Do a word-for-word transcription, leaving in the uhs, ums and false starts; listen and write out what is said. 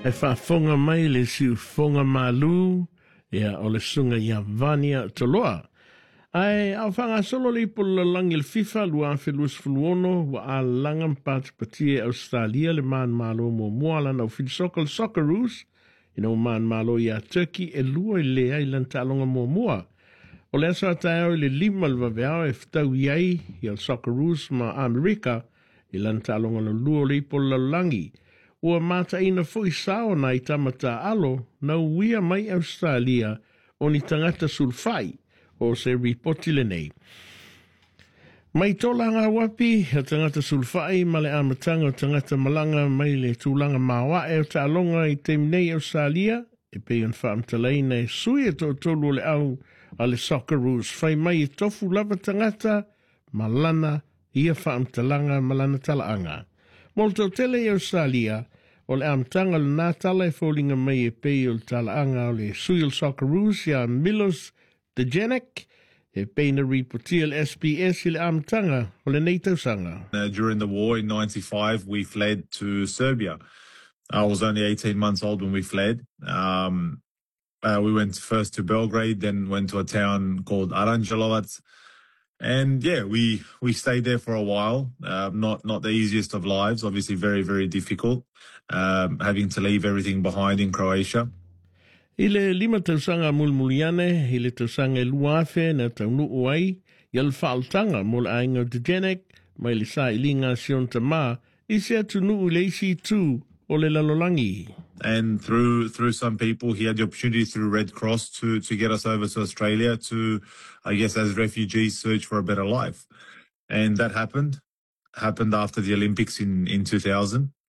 E whaafonga mai le siu fonga malu, ia o le sunga ia vania toloa. Ai, au whanga solo le ipola langi le FIFA, lua anwhi luas fuluono, wa a langam Pātipatia Australia, le man malo mo muala na ufili soka le Socceroos, ina o man malo ia Turkey, e lua i le ai lantalonga mo mua. O le asa tae le lima le vaveao e ftau iai, i al Socceroos ma Amerika, i lantalonga le lua le ipola langi. Ua mata ina fui sao na i tamata alo na uia mai Australia o ni tangata sulfai o se ripoti le nei. Mai tola ngā wapi a tangata sulfai ma le amatanga o tangata malanga mai le tūlanga mawa e o tālonga i te nei Australia e pe on whaamtalei nei sui e tō tolu le au a le Socceroos whai mai i tofu lava tangata malana ia whaamtalanga malana talaanga. Molto tele i Australia, o le amtanga le nātala e fōlinga mai e pei o le talaanga o le sui o Socceroos ia Milos Dejanek, e pei na ripotia le S B S i le amtanga o le nei tausanga. Uh, during the war in ninety-five, we fled to Serbia. I was only eighteen months old when we fled. Um, uh, we went first to Belgrade, then went to a town called Aranjelovac. And yeah, we, we stayed there for a while. Uh, not not the easiest of lives, obviously very, very difficult, um, having to leave everything behind in Croatia. I le lima tausanga mulmuliane, i le tausanga e luafe na taunu uai, i al whaaltanga mo le ainga Dejanek, mai le sa ilinga sion tama, i se atunu le isi tū o le lalolangi. And through through some people, he had the opportunity through Red Cross to to get us over to Australia to, I guess, as refugees, search for a better life. And that happened. Happened after the Olympics in, in two thousand.